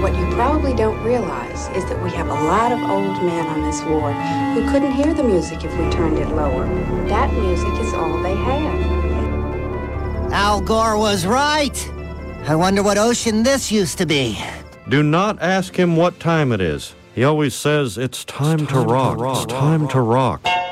What you probably don't realize is that we have a lot of old men on this ward who couldn't hear the music if we turned it lower. That music is all they have. Al Gore was right. I wonder what ocean this used to be. Do not ask him what time it is. He always says, it's time to rock. It's time to rock.